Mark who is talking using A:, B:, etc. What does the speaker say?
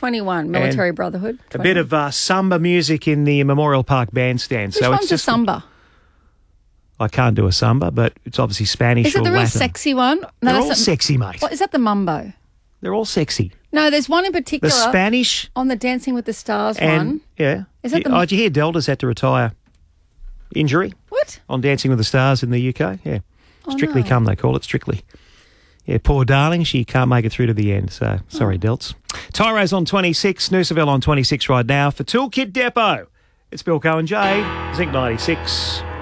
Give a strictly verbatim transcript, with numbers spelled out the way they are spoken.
A: twenty-one, Military
B: And
A: Brotherhood.
B: A bit of uh, samba music in the Memorial Park bandstand.
A: Which
B: so
A: one's
B: it's just
A: a samba?
B: I can't do a samba, but it's obviously Spanish
A: Is
B: or
A: it the real
B: Latin.
A: sexy one? No,
B: They're
A: that's
B: all
A: a-
B: sexy, mate.
A: What, is that the mumbo?
B: They're all sexy.
A: No, there's one in
B: The
A: particular.
B: Spanish
A: On the Dancing with the Stars
B: and
A: one.
B: yeah.
A: Is that
B: Yeah,
A: the-
B: oh, did you hear Delta's had to retire? Injury
A: What?
B: on Dancing with the Stars in the U K. Yeah, Strictly
A: Oh, no.
B: Come they call it. Strictly. Yeah, poor darling, she can't make it through to the end. So sorry,
A: Oh.
B: Delts. Tyro's on twenty-six, Noosaville on twenty-six right now for Toolkit Depot. It's Bill Cohen Jade, Zinc ninety-six.